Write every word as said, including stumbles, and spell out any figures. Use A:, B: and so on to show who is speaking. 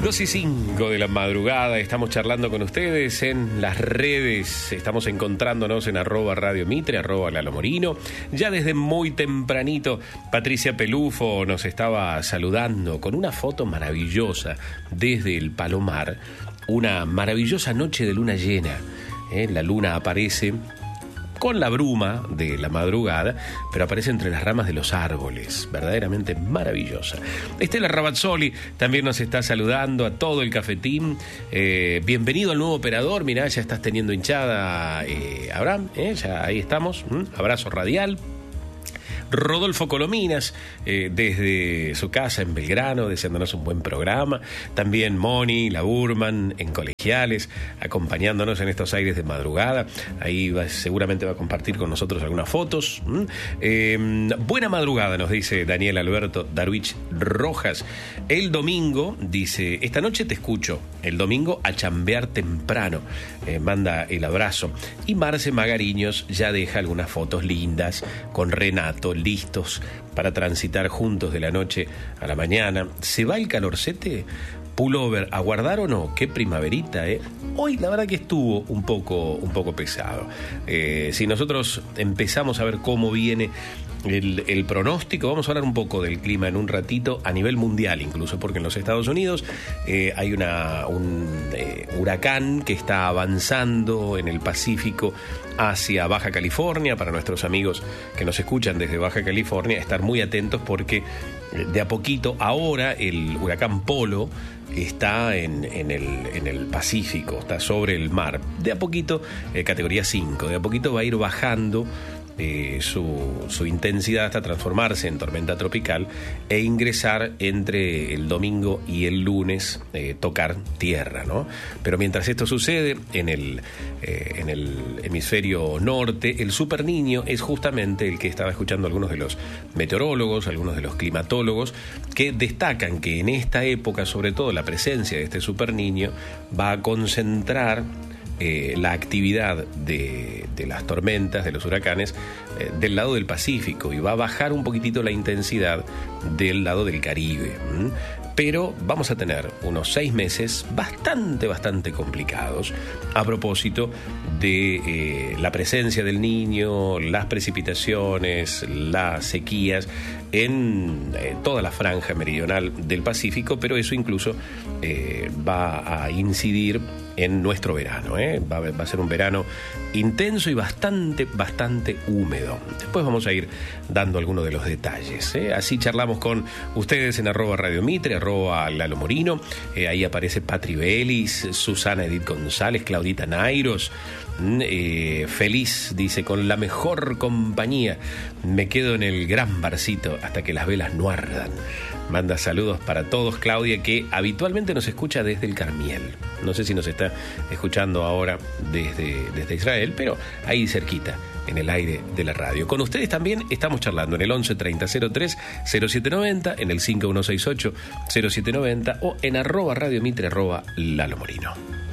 A: dos y cinco de la madrugada, estamos charlando con ustedes en las redes, estamos encontrándonos en arroba Radio Mitre, arroba Lalo Morino. Ya desde muy tempranito, Patricia Pelufo nos estaba saludando con una foto maravillosa desde el Palomar, una maravillosa noche de luna llena. ¿eh? La luna aparece con la bruma de la madrugada, pero aparece entre las ramas de los árboles, verdaderamente maravillosa. Estela Rabazzoli también nos está saludando, a todo el cafetín. Eh, bienvenido al nuevo operador, mirá, ya estás teniendo hinchada, eh, Abraham, eh, ya ahí estamos, ¿Mm? Abrazo radial. Rodolfo Colominas, eh, desde su casa en Belgrano, deseándonos un buen programa. También Moni, la Burman, en Colegiales, acompañándonos en estos aires de madrugada. Ahí va, seguramente va a compartir con nosotros algunas fotos. ¿Mm? Eh, buena madrugada, nos dice Daniel Alberto Darwich Rojas. El domingo, dice, esta noche te escucho. El domingo a chambear temprano. Eh, manda el abrazo. Y Marce Magariños ya deja algunas fotos lindas con Renato, listos para transitar juntos de la noche a la mañana. ¿Se va el calorcete? Pullover, ¿a guardar o no? Qué primaverita, ¿eh? Hoy la verdad que estuvo un poco, un poco pesado. Eh, si nosotros empezamos a ver cómo viene el, el pronóstico, vamos a hablar un poco del clima en un ratito, a nivel mundial incluso, porque en los Estados Unidos eh, hay una, un eh, huracán que está avanzando en el Pacífico hacia Baja California. Para nuestros amigos que nos escuchan desde Baja California, estar muy atentos porque de a poquito ahora el huracán Polo está en, en, el, en el Pacífico, está sobre el mar. De a poquito, eh, categoría cinco, de a poquito va a ir bajando eh, su, su intensidad hasta transformarse en tormenta tropical e ingresar entre el domingo y el lunes, eh, tocar tierra, ¿no? Pero mientras esto sucede, en el, eh, en el hemisferio norte, el Super Niño es justamente el que estaba escuchando algunos de los meteorólogos, algunos de los climatólogos, que destacan que en esta época, sobre todo, la presencia de este Super Niño va a concentrar Eh, la actividad de, de las tormentas, de los huracanes, eh, del lado del Pacífico, y va a bajar un poquitito la intensidad del lado del Caribe. ¿Mm? Pero vamos a tener unos seis meses bastante, bastante complicados a propósito de eh, la presencia del niño, las precipitaciones, las sequías en eh, toda la franja meridional del Pacífico, pero eso incluso eh, va a incidir en nuestro verano, ¿eh? va, va a ser un verano intenso y bastante, bastante húmedo. Después vamos a ir dando algunos de los detalles, ¿eh? Así charlamos con ustedes en arroba Radio Mitre, arroba Lalo Morino. Eh, ahí aparece Patri Belis, Susana Edith González, Claudita Nairos. Eh, feliz, dice, con la mejor compañía. Me quedo en el gran barcito hasta que las velas no ardan. Manda saludos para todos, Claudia, que habitualmente nos escucha desde el Carmiel. No sé si nos está escuchando ahora desde, desde Israel, pero ahí cerquita, en el aire de la radio. Con ustedes también estamos charlando en el once treinta cero tres cero siete noventa, en el cinco uno seis ocho cero siete noventa o en arroba Radio Mitre, arroba Lalo Morino.